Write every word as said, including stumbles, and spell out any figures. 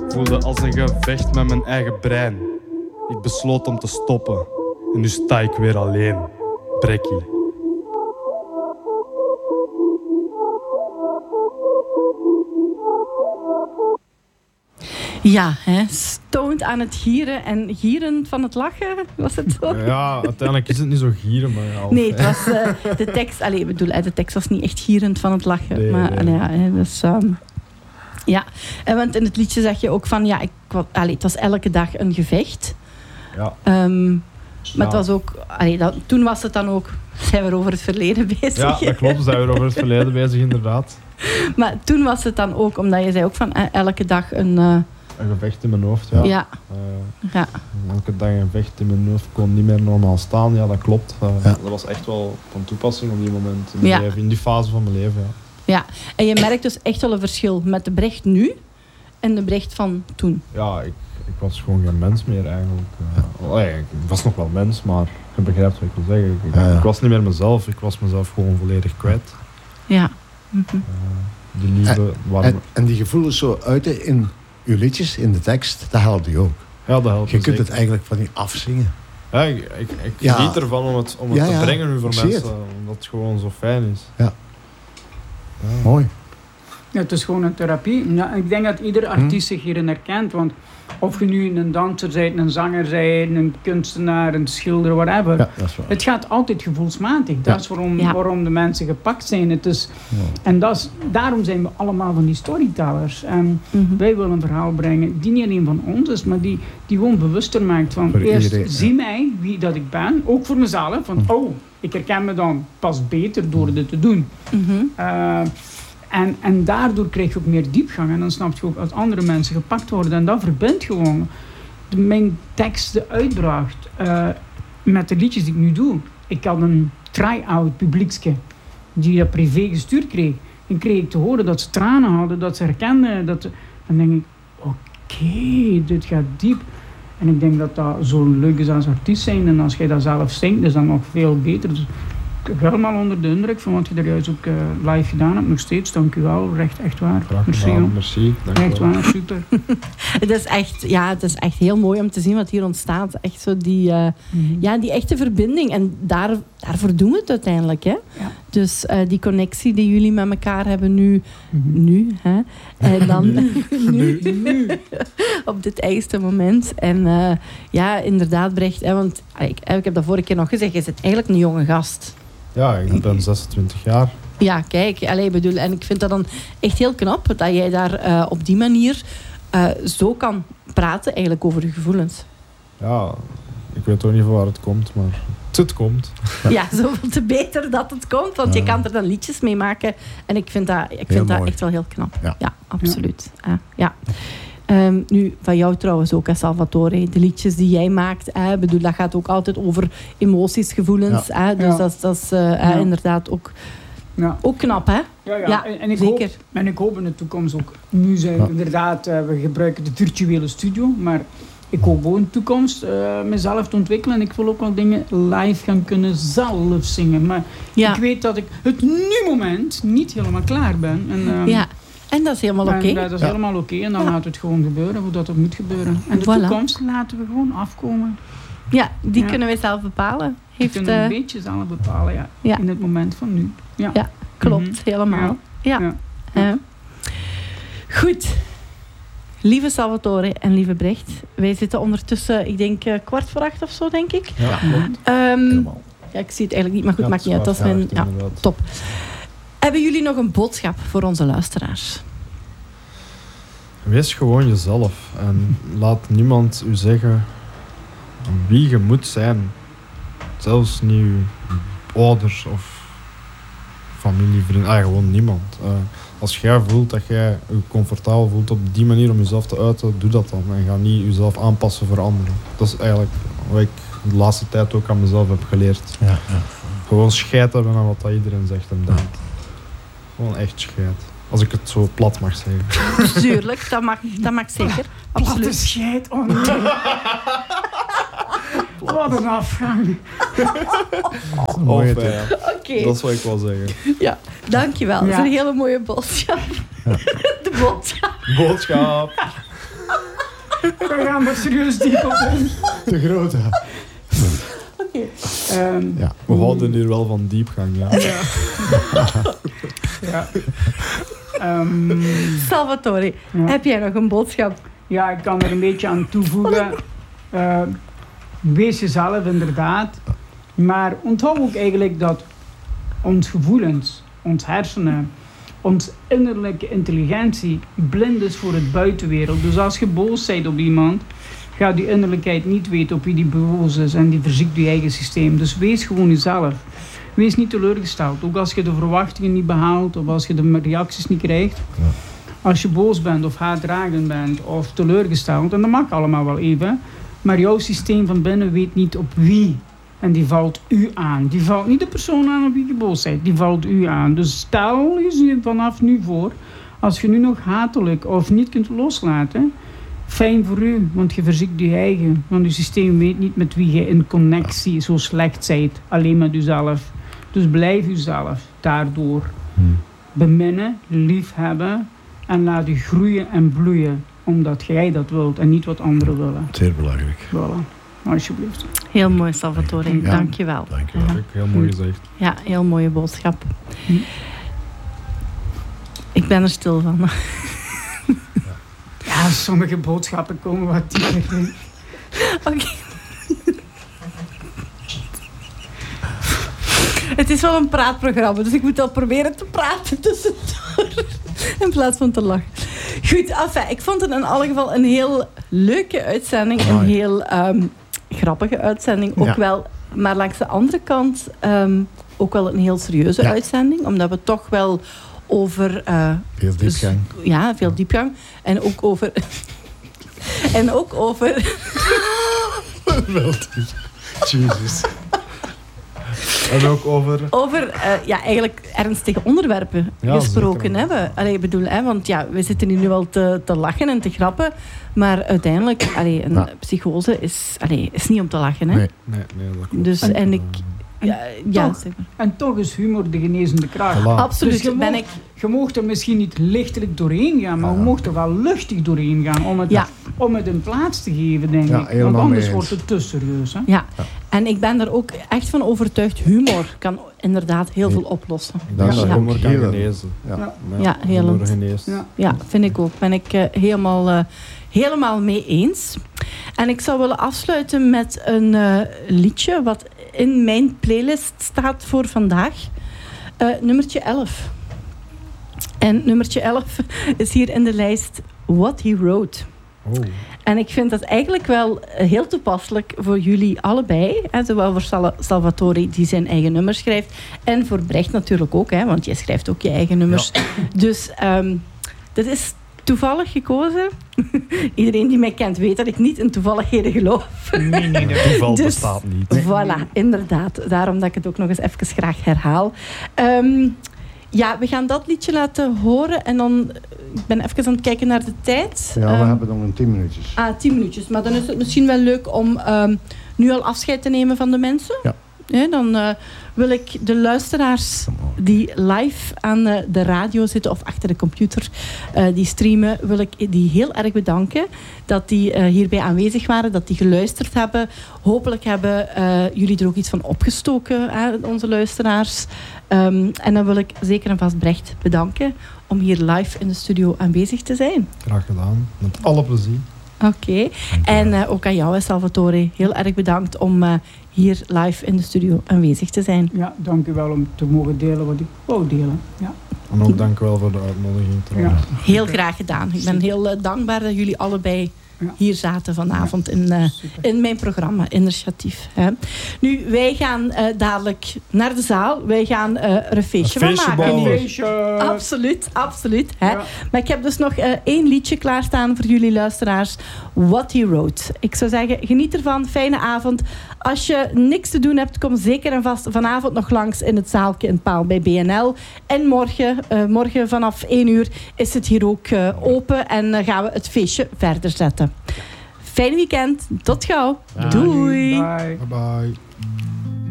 Voelde als een gevecht met mijn eigen brein. Ik besloot om te stoppen. En nu sta ik weer alleen. Brekkie. Ja, hè, stoned aan het gieren en gieren van het lachen, was het zo? Ja, uiteindelijk is het niet zo gieren, maar ja. Nee, het was uh, de tekst, allee, ik bedoel, de tekst was niet echt gierend van het lachen. Nee, maar nee. allee, ja, hè, dus, um, ja, en want in het liedje zeg je ook van, ja, ik, allee, het was elke dag een gevecht. Ja. Um, maar ja. het was ook, allee, dat, toen was het dan ook, zijn we over het verleden bezig. Ja, dat klopt, we zijn weer over het verleden bezig, inderdaad. Maar toen was het dan ook, omdat je zei ook van eh, elke dag een... Uh, een gevecht in mijn hoofd, ja. Ja. Uh, ja. Elke dag een gevecht in mijn hoofd, kon niet meer normaal staan, ja, dat klopt. Uh, ja. Dat was echt wel van toepassing op die moment, in, mijn ja. leven, in die fase van mijn leven, ja. Ja, en je merkt dus echt wel een verschil met de Brecht nu en de Brecht van toen. Ja, ik, ik was gewoon geen mens meer eigenlijk. Uh, allee, ik was nog wel mens, maar je begrijpt wat ik wil zeggen. Ik, Ja, ja. ik was niet meer mezelf, ik was mezelf gewoon volledig kwijt. Ja. Mm-hmm. Uh, die liefde, en, warme... en, en die gevoelens zo uiten in uw liedjes, in de tekst, dat helpt u ook. Ja, dat helpt je kunt zeker. het eigenlijk van niet afzingen. Ja, ik, ik, ik ja. geniet ervan om het, om het ja, te ja. brengen nu voor ik mensen, omdat het gewoon zo fijn is. Ja. Ja. Mooi. Ja, het is gewoon een therapie. Ja, ik denk dat ieder artiest zich hierin herkent. Want of je nu een danser bent, een zanger bent, een kunstenaar, een schilder, whatever. Ja, dat is waar. Het gaat altijd gevoelsmatig. Dat Ja. is waarom, Ja. waarom de mensen gepakt zijn. Het is, Ja. en dat is, daarom zijn we allemaal van die storytellers. En Mm-hmm. wij willen een verhaal brengen die niet alleen van ons is, maar die, die gewoon bewuster maakt van Voor eerst iedereen, zie ja. mij, wie dat ik ben. Ook voor mezelf. Van, oh, ik herken me dan pas beter door dit te doen. Mm-hmm. Uh, En, en daardoor krijg je ook meer diepgang. En dan snap je ook dat andere mensen gepakt worden. En dat verbindt gewoon de, mijn tekst, de uitbracht, uh, met de liedjes die ik nu doe. Ik had een try-out publiekske die dat privé gestuurd kreeg. En kreeg ik te horen dat ze tranen hadden, dat ze herkenden. Dat, dan denk ik, oké, okay, dit gaat diep. En ik denk dat dat zo leuk is als artiest zijn. En als jij dat zelf zingt, is dat nog veel beter. Dus, ik ben helemaal onder de indruk van wat je er juist ook uh, live gedaan hebt. Nog steeds, dank u wel. Recht, echt waar. Graag Merci, gedaan, joh. merci. Dank Echt wel. waar, super. Het is echt, ja, het is echt heel mooi om te zien wat hier ontstaat. Echt zo die, uh, Mm-hmm. ja, die echte verbinding. En daar, daarvoor doen we het uiteindelijk. Hè? Ja. Dus uh, die connectie die jullie met elkaar hebben nu. Mm-hmm. Nu, hè? En dan nu, nu. op dit eigenste moment. En uh, ja, inderdaad, Brecht. Hè, want ik, ik heb dat vorige keer nog gezegd. Je bent eigenlijk een jonge gast. Ja, ik ben zesentwintig jaar. Ja, kijk, allee, bedoel, en ik vind dat dan echt heel knap dat jij daar uh, op die manier uh, zo kan praten eigenlijk over je gevoelens. Ja, ik weet ook niet van waar het komt, maar het komt. Ja, zoveel te beter dat het komt, want Ja. je kan er dan liedjes mee maken. En ik vind dat, ik vind dat mooi. echt wel heel knap. Ja. Ja, absoluut. Ja. Ja. Um, nu, van jou trouwens ook, hè, Salvatore. De liedjes die jij maakt, hè, bedoel, dat gaat ook altijd over emoties, gevoelens. Ja. Hè, dus Ja. dat, is- dat is uh, Ja. hè, inderdaad ook, Ja. ook knap, hè? Ja, ja. Ja, en, en ik zeker. Hoop, en ik hoop in de toekomst ook. Nu zijn Ja. inderdaad, uh, we gebruiken de virtuele studio, maar ik hoop ook in de toekomst uh, mezelf te ontwikkelen. En ik wil ook wel dingen live gaan kunnen zelf zingen. Maar Ja. ik weet dat ik het nu moment niet helemaal klaar ben. En, uh, Ja, en dat is helemaal oké. en dat is Ja. helemaal oké. En dan Ja. laten we het gewoon gebeuren, hoe dat ook moet gebeuren. En de Voilà. toekomst laten we gewoon afkomen. Ja, die Ja. kunnen wij zelf bepalen. We Heeft, kunnen uh, een beetje zelf bepalen, ja. Ja. In het moment van nu. Ja. Ja. klopt, Mhm. helemaal. Ja. Ja. Ja. Goed. Lieve Salvatore en lieve Brecht, wij zitten ondertussen, ik denk uh, kwart voor acht of zo, denk ik. Ja, klopt. Ehm, Helemaal. ja, ik zie het eigenlijk niet, maar goed, Ja, maakt niet uit. Dat is waar, mijn, ja, inderdaad. top. Hebben jullie nog een boodschap voor onze luisteraars? Wees gewoon jezelf en laat niemand u zeggen wie je moet zijn. Zelfs niet uw ouders of familie, vrienden, ah, gewoon niemand. Uh, als jij voelt dat jij je comfortabel voelt op die manier om jezelf te uiten, doe dat dan. En ga niet jezelf aanpassen voor anderen. Dat is eigenlijk wat ik de laatste tijd ook aan mezelf heb geleerd. Ja, ja. Gewoon scheid hebben aan wat dat iedereen zegt en denkt. Gewoon echt scheid. Als ik het zo plat mag zeggen. Tuurlijk, dat mag, dat mag zeker. Platte Absoluut. scheid, oh nee. Wat een afgang. Of, het, eh, Oké, dat is wat ik wil zeggen. ja, dankjewel. Dat is Ja. een hele mooie boodschap. De boodschap. Boodschap. We gaan er serieus diep op in. De grote. Oké. Um, Ja. We houden hier wel van diepgang, ja. Ja. ja. Um, Salvatore, ja. heb jij nog een boodschap? Ja, ik kan er een beetje aan toevoegen. Uh, wees jezelf, inderdaad. Maar onthoud ook eigenlijk dat ons gevoelens, ons hersenen, ons innerlijke intelligentie blind is voor het buitenwereld. Dus als je boos bent op iemand, gaat die innerlijkheid niet weten op wie die boos is en die verziekt je eigen systeem. Dus wees gewoon jezelf. Wees niet teleurgesteld. Ook als je de verwachtingen niet behaalt of als je de reacties niet krijgt. Ja. Als je boos bent of haatdragend bent of teleurgesteld, en dat mag allemaal wel even, maar jouw systeem van binnen weet niet op wie. En die valt u aan. Die valt niet de persoon aan op wie je boos bent. Die valt u aan. Dus stel je vanaf nu voor, als je nu nog hatelijk of niet kunt loslaten, fijn voor u, want je verziekt je eigen. Want je systeem weet niet met wie je in connectie zo slecht bent. Alleen met uzelf. Dus blijf uzelf daardoor Hmm. beminnen, liefhebben en laat je groeien en bloeien. Omdat jij dat wilt en niet wat anderen willen. Zeer belangrijk. Voilà. Alsjeblieft. Heel mooi, Salvatore. Ja. Dank je wel. Dank je wel. Ja. Ook heel mooi gezegd. Ja, heel mooie boodschap. Hm. Ik ben er stil van. Ja, sommige boodschappen komen wat dieper in. Oké. Het is wel een praatprogramma, dus ik moet wel proberen te praten tussendoor. In plaats van te lachen. Goed, enfin, ik vond het in alle geval een heel leuke uitzending. Een Amai. heel um, grappige uitzending. Ook Ja. wel, maar langs de andere kant um, ook wel een heel serieuze Ja. uitzending. Omdat we toch wel over... Uh, Veel diepgang. ja, veel diepgang. En ook over... en ook over... Wel diep. Jezus. En ook over... over uh, ja, eigenlijk ernstige onderwerpen Ja, gesproken zeker. hebben. Allee, ik bedoel, hè, want ja, we zitten hier nu wel te, te lachen en te grappen. Maar uiteindelijk, allee, een Ja. psychose is, allee, is niet om te lachen. Hè? Nee. Nee, nee, dat klopt. Dus, en ik... Ja, ja, toch, zeg maar. en toch is humor de genezende kracht. Voilà. Absoluut, Dus je ben mag- ik... Je mocht er misschien niet lichtelijk doorheen gaan, maar Ja. je mocht er wel luchtig doorheen gaan om het, Ja. om het een plaats te geven, denk Ja, ik. helemaal Want anders mee wordt eens. het te serieus. Hè? Ja. En ik ben er ook echt van overtuigd, humor kan inderdaad heel veel oplossen. Ik denk Ja. dat Ja. humor kan Heel- genezen. Ja. Ja. Ja, humor helend. geneest. Ja. Ja, vind ik ook. Ben ik uh, helemaal, uh, helemaal mee eens. En ik zou willen afsluiten met een uh, liedje wat in mijn playlist staat voor vandaag. Uh, nummertje elf. En nummertje elf is hier in de lijst What He Wrote. Oh. En ik vind dat eigenlijk wel heel toepasselijk voor jullie allebei. Hè, zowel voor Sal- Salvatore, die zijn eigen nummers schrijft. En voor Brecht natuurlijk ook, hè, want jij schrijft ook je eigen nummers. Dus um, dit is toevallig gekozen. Iedereen die mij kent weet dat ik niet in toevalligheden geloof. Nee, nee, dat Toeval Dus- bestaat niet. Voilà, inderdaad. Daarom dat ik het ook nog eens even graag herhaal. Um, ja, we gaan dat liedje laten horen. En dan... Ik ben even aan het kijken naar de tijd. Ja, we Um, hebben nog een tien minuutjes. Ah, tien minuutjes. Maar dan is het misschien wel leuk om um, nu al afscheid te nemen van de mensen. Ja. Ja, dan uh, wil ik de luisteraars die live aan uh, de radio zitten of achter de computer uh, die streamen, wil ik die heel erg bedanken dat die uh, hierbij aanwezig waren, dat die geluisterd hebben. Hopelijk hebben uh, jullie er ook iets van opgestoken, hè, onze luisteraars. Um, en dan wil ik zeker en vast Brecht bedanken om hier live in de studio aanwezig te zijn. Graag gedaan. Met alle plezier. Oké. Okay. En uh, ook aan jou, Salvatore. Heel erg bedankt om uh, hier live in de studio aanwezig te zijn. Ja, dank u wel om te mogen delen wat ik wou delen. Ja. En ook dank u wel voor de uitnodiging trouwens. Ja. Heel graag gedaan. Ik ben heel uh, dankbaar dat jullie allebei Ja. hier zaten vanavond in, uh, in mijn programma Initiatief. Hè. Nu, wij gaan uh, dadelijk naar de zaal. Wij gaan uh, er een feestje, Een feestje van maken. bouwen. nu. Feestje. Absoluut, absoluut. Hè. Ja. Maar ik heb dus nog uh, één liedje klaarstaan voor jullie luisteraars. What He Wrote. Ik zou zeggen, geniet ervan. Fijne avond. Als je niks te doen hebt, kom zeker en vast vanavond nog langs in het zaaltje in Paal bij B N L. En morgen, uh, morgen vanaf één uur is het hier ook uh, open. En uh, gaan we het feestje verder zetten. Fijn weekend. Tot gauw. Bye. Doei. Bye. Bye bye.